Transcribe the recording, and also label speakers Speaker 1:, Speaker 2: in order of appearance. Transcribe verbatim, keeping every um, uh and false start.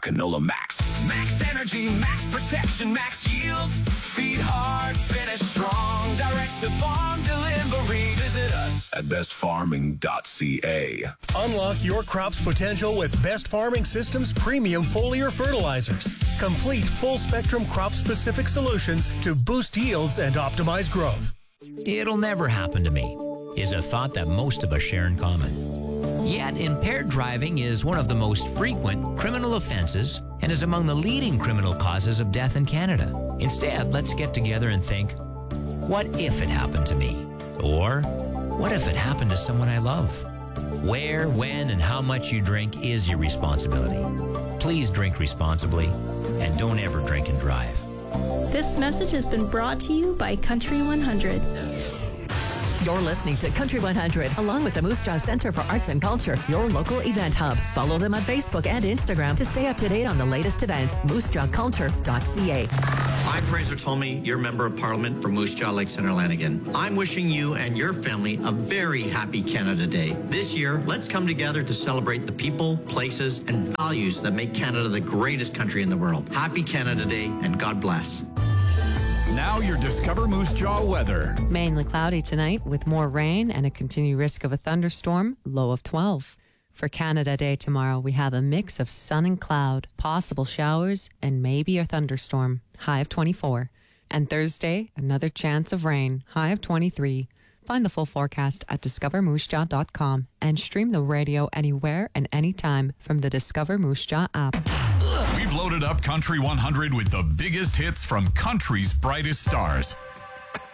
Speaker 1: Canola Max. Max energy, max protection, max yields. Feed hard, finish strong. Direct to farm delivery. Visit us at best farming dot c a.
Speaker 2: Unlock your crop's potential with Best Farming Systems premium foliar fertilizers. Complete full-spectrum crop-specific solutions to boost yields and optimize growth.
Speaker 3: It'll never happen to me is a thought that most of us share in common. Yet, impaired driving is one of the most frequent criminal offenses and is among the leading criminal causes of death in Canada. Instead, let's get together and think, what if it happened to me? Or, what if it happened to someone I love? Where, when, and how much you drink is your responsibility. Please drink responsibly and don't ever drink and drive.
Speaker 4: This message has been brought to you by Country one hundred.
Speaker 5: You're listening to Country one hundred, along with the Moose Jaw Center for Arts and Culture, your local event hub. Follow them on Facebook and Instagram to stay up to date on the latest events. moose jaw culture dot c a.
Speaker 6: I'm Fraser Tolmie, your Member of Parliament for Moose Jaw Lake Centre Lanigan. I'm wishing you and your family a very happy Canada Day. This year, let's come together to celebrate the people, places, and values that make Canada the greatest country in the world. Happy Canada Day, and God bless.
Speaker 7: Now your Discover Moose Jaw weather.
Speaker 8: Mainly cloudy tonight with more rain and a continued risk of a thunderstorm, low of twelve. For Canada Day tomorrow, we have a mix of sun and cloud, possible showers, and maybe a thunderstorm, high of twenty-four. And Thursday, another chance of rain, high of twenty-three. Find the full forecast at discover moose jaw dot com and stream the radio anywhere and anytime from the Discover Moose Jaw app.
Speaker 7: We've loaded up Country one hundred with the biggest hits from country's brightest stars.